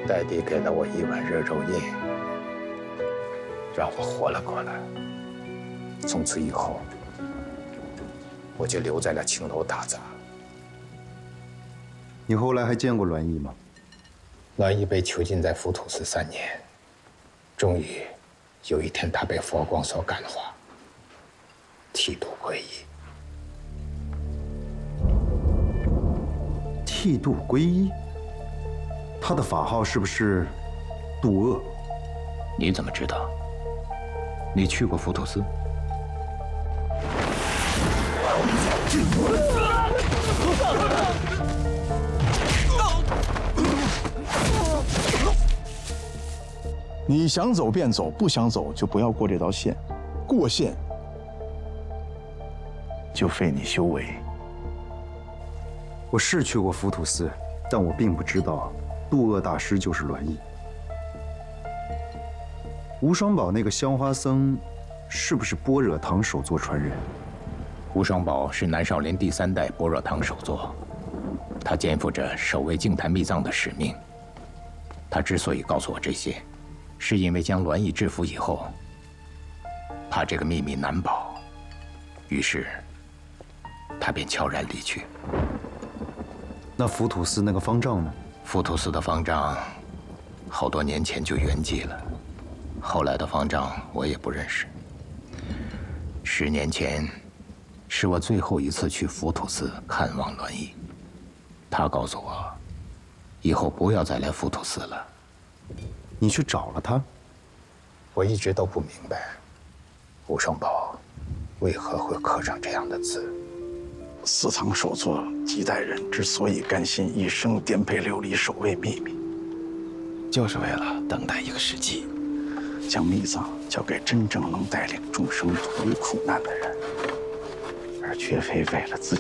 代地给了我1碗热肉印，让我活了过来。从此以后，我就留在了青楼打杂。 你后来还见过栾毅吗？ 栾毅被囚禁在浮屠寺3年，终于有一天，他被佛光所感化，剃度皈依。 剃度皈依？他的法号是不是渡恶？ 你怎么知道？你去过浮屠寺？ 你想走便走，不想走就不要过这道线，过线就废你修为。 我是去过浮屠寺，但我并不知道渡恶大师就是栾毅。无双堡那个香花僧，是不是般若堂首座传人？ 无双宝是南少林第3代般若堂首座，他肩负着守卫净坛密藏的使命。他之所以告诉我这些，是因为将栾毅制服以后，怕这个秘密难保，于是他便悄然离去。 那浮屠寺那个方丈呢？ 浮屠寺的方丈，好多年前就圆寂了，后来的方丈我也不认识。10年前，是我最后一次去浮屠寺看望栾毅，他告诉我，以后不要再来浮屠寺了。 你去找了他？ 我一直都不明白，无双宝为何会刻上这样的字。 寺藏首座几代人之所以甘心一生颠沛流离守卫秘密，就是为了等待一个时机，将秘藏交给真正能带领众生脱离苦难的人，而绝非为了自己